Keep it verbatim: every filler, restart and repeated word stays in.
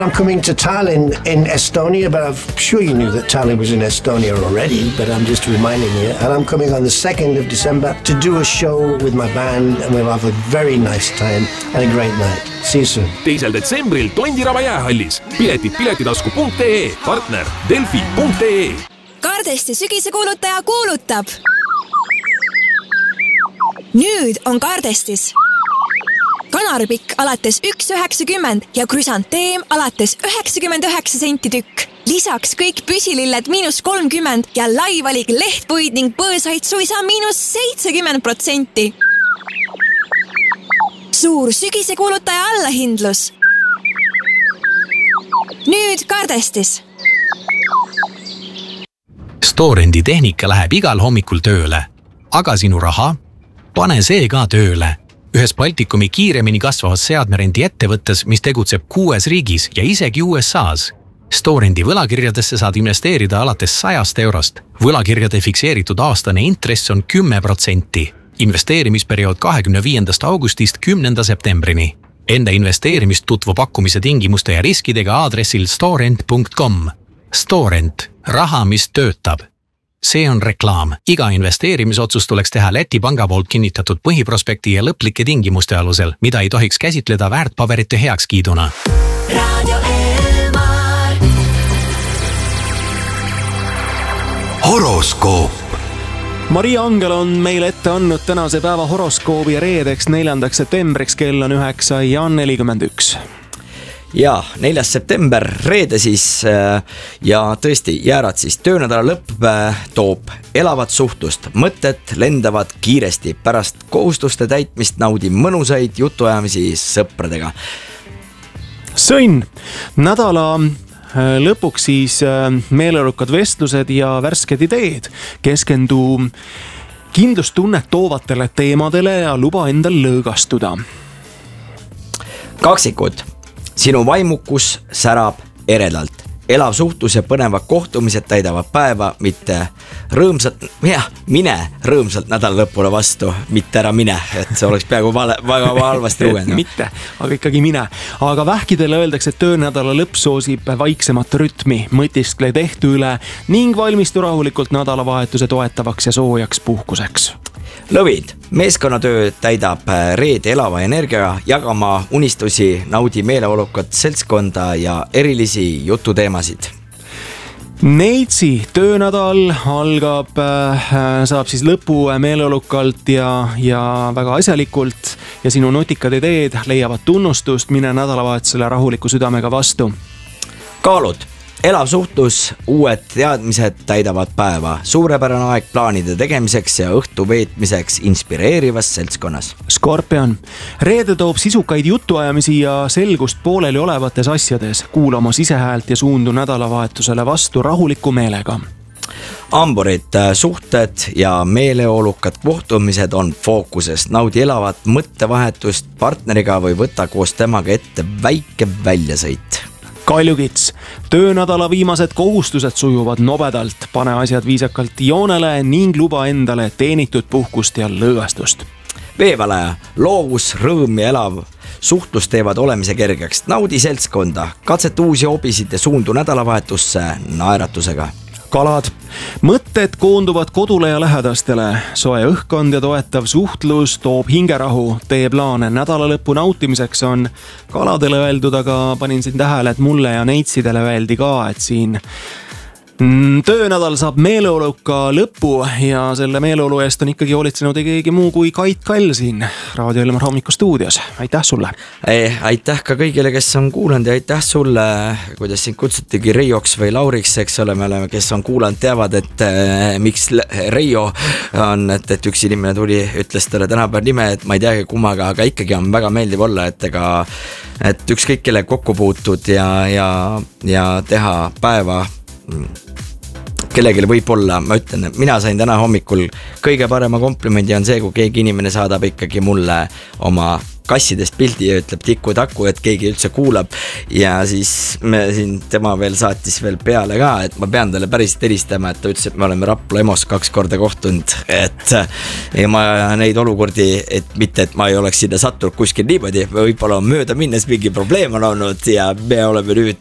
I'm coming to Tallinn in Estonia, but I'm sure you knew that Tallinn was in Estonia already, but I'm just reminding you. And I'm coming on the second of December to do a show with my band, and we'll have a very nice time and a great night. See you soon. teisel detsembril Tondiraba jäähallis. Piletid piletitasku punkt ee, partner delfi punkt ee. Kardesti sügise kuulutaja kuulutab. Nüüd on Kardestis kanaripikk alates üks üheksakümmend ja krüsanteem alates üheksakümmend üheksa senti tükk. Lisaks kõik püsililled miinus kolmkümmend ja laivalik lehtpuid ning põõsaid suisa miinus seitsekümmend protsenti. Suur sügise kuulutaja allahindlus. Nüüd Kardestis. Storendi tehnika läheb igal hommikul tööle, aga sinu raha? Pane see ka tööle. Ühes Baltikumi kiiremini kasvavas seadmerendi ettevõttes, mis tegutseb kuues riigis ja isegi U S A's. Storendi võlakirjadesse saad investeerida alates sajast eurost. Võlakirjade fikseeritud aastane intress on kümme protsenti. Investeerimisperiood kahekümne viiendast augustist kümnenda septembrini. Enda investeerimist tutvu pakkumise tingimuste ja riskidega aadressil storent punkt com. Storent. Raha, mis töötab. See on reklaam. Iga investeerimisotsust tuleks teha Läti panga poolt kinnitatud põhiprospekti ja lõplike tingimuste alusel, mida ei tohiks käsitleda väärtpaberite heakskiiduna. Radio Elmar. Horoskoop. Maria Angel on meile ette andnud tänase päeva horoskoobi reedeks neljandaks septembriks kell on üheksa ja nelikümmend üks. Ja, neljas september, reede siis ja tõesti jäärad siis töönädala lõpp toob elavat suhtust, mõtted lendavad kiiresti, pärast kohustuste täitmist naudi mõnusaid jutuajamisi sõpradega. Sõnn, nädala lõpuks siis meeleolukad vestlused ja värsked ideed, keskendu kindlustunnet toovatele teemadele ja luba endal lõõgastuda. Kaksikud. Sinu vaimukus särab eredalt. Elav suhtlus ja põnevad kohtumised täidavad päeva, mitte rõõmsalt, jah, mine rõõmsalt nädala lõpule vastu, mitte ära mine, et see oleks peaaegu vale, väga halvasti lugenud. Mitte, aga ikkagi mine. Aga vähkidele öeldakse, et töönädala lõpp soosib vaiksemat rütmi, mõtiskle tehtu üle ning valmistu rahulikult nädalavahetuse toetavaks ja soojaks puhkuseks. Lõvid, meeskonnatöö täidab reede elava energiaga, jagama unistusi, naudi meeleolukat seltskonda ja erilisi jututeemasid. Neitsi, töönädal algab, saab siis lõpu meeleolukalt ja, ja väga asjalikult ja sinu nutikad ideed leiavad tunnustust, mine nädalavahetusele rahuliku südamega vastu. Kaalud. Elav suhtlus, uued teadmised täidavad päeva, suurepärane aeg plaanide tegemiseks ja õhtu veetmiseks inspireerivas seltskonnas. Skorpion, reede toob sisukaid jutuajamisi ja selgust pooleli olevates asjades, kuula oma sisehäält ja suundu nädalavahetusele vastu rahuliku meelega. Amborid, suhted ja meeleolukad kohtumised on fookuses, naudi elavat mõttevahetust partneriga või võta koos temaga ette väike väljasõit. Kaljukits, töönädala viimased kohustused sujuvad nobedalt, pane asjad viisakalt joonele ning luba endale teenitud puhkust ja lõõgastust. Veevalaja, loovus, rõõm ja elav suhtlus teevad olemise kergeks, naudi seltskonda, katset uusi hobisid ja suundu nädalavahetusse naeratusega. Kalad, mõtted koonduvad kodule ja lähedastele, soe õhkkond ja toetav suhtlus toob hingerahu, teie plaane nädala lõpu nautimiseks on kaladele öeldud, aga panin siin tähele, et mulle ja neitsidele öeldi ka, et siin töönädal saab meeleoluka lõpu ja selle meeleolu eest on ikkagi hoolitsenud keegi muu kui Kait Kall siin Radio Elmar hommikustuudios. Aitäh sulle! Aitäh ka kõigile, kes on kuulanud ja aitäh sulle, kuidas sind kutsutigi Reioks või Lauriks, eks ole, me oleme, kes on kuulanud, teavad, et äh, miks Reio on, et, et üks inimene tuli, ütles talle tänapäeval nime, et ma ei teagi kummaga, aga ikkagi on väga meeldiv olla, et ega et ükskõik kelle kokku puutud ja, ja, ja teha päeva kellegile võib olla, ma ütlen, mina sain täna hommikul kõige parema komplimendi on see, kui keegi inimene saadab ikkagi mulle oma kassidest pildi ja ütleb tiku-taku, et keegi üldse kuulab. Ja siis me siin, tema veel saatis veel peale ka, et ma pean talle päriselt helistama, et ta ütles, et me oleme Rapla EMO-s kaks korda kohtunud, et ja ma neid olukordi, et mitte, et ma ei oleks sinna sattunud kuskil niimoodi, võib-olla on mööda minnes mingi probleem on olnud ja me oleme nüüd